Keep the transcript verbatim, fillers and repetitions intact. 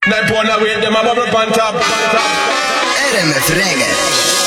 Nine pound away, them a bubble pan top. R M F Reggae.